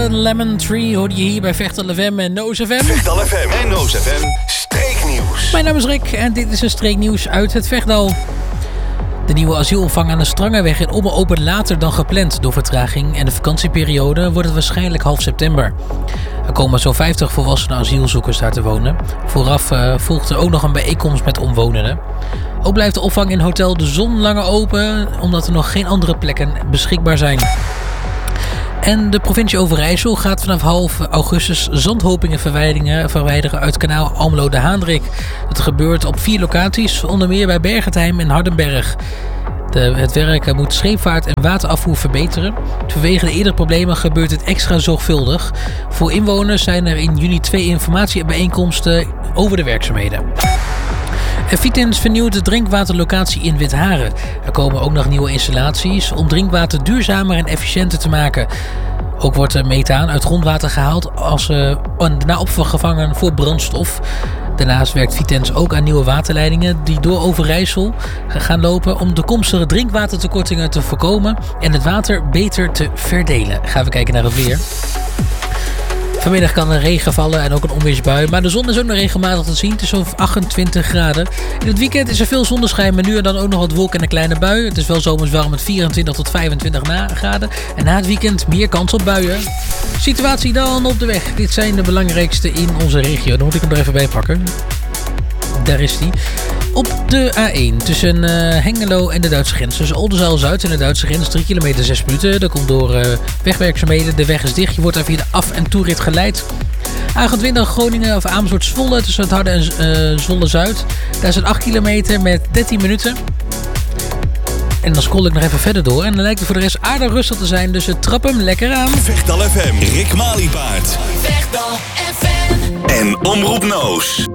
en Lemon Tree hoorde je hier bij Vechtal FM en Noos FM. Vechtal FM en Noos FM streeknieuws. Mijn naam is Rick en dit is een streeknieuws uit het Vechtdal. De nieuwe asielopvang aan de Strangenweg in Ommen opent later dan gepland. Door vertraging en de vakantieperiode wordt het waarschijnlijk half september. Er komen zo'n 50 volwassenen asielzoekers daar te wonen. Vooraf volgt er ook nog een bijeenkomst met omwonenden. Ook blijft de opvang in Hotel de Zon langer open, omdat er nog geen andere plekken beschikbaar zijn. En de provincie Overijssel gaat vanaf half augustus zandhopingen verwijderen uit kanaal Almelo de Haandrik. Dat gebeurt op 4 locaties, onder meer bij Bergentheim en Hardenberg. Het werk moet scheepvaart en waterafvoer verbeteren. Vanwege de eerdere problemen gebeurt het extra zorgvuldig. Voor inwoners zijn er in juni 2 informatiebijeenkomsten over de werkzaamheden. Vitens vernieuwt de drinkwaterlocatie in Witharen. Er komen ook nog nieuwe installaties om drinkwater duurzamer en efficiënter te maken. Ook wordt er methaan uit grondwater gehaald en daarna opgevangen voor brandstof. Daarnaast werkt Vitens ook aan nieuwe waterleidingen die door Overijssel gaan lopen om toekomstige drinkwatertekortingen te voorkomen en het water beter te verdelen. Gaan we kijken naar het weer. Vanmiddag kan er regen vallen en ook een onweersbui. Maar de zon is ook nog regelmatig te zien. Het is zo'n 28 graden. In het weekend is er veel zonneschijn. Maar nu en dan ook nog wat wolken en een kleine bui. Het is wel zomers warm met 24 tot 25 graden. En na het weekend meer kans op buien. Situatie dan op de weg. Dit zijn de belangrijkste in onze regio. Dan moet ik hem er even bij pakken. Daar is die. Op de A1 tussen Hengelo en de Duitse grens. Tussen Oldenzaal-Zuid en de Duitse grens 3 kilometer 6 minuten. Dat komt door wegwerkzaamheden. De weg is dicht. Je wordt daar via de af- en toerit geleid. A20 Groningen of Amersfoort-Zwolle tussen het Harde en Zwolle-Zuid. Daar is het 8 kilometer met 13 minuten. En dan scroll ik nog even verder door. En dan lijkt het voor de rest aardig rustig te zijn. Dus trap hem lekker aan. Vechtal FM, Rick Maliepaard. Vechtal FM. En Omroep Noos.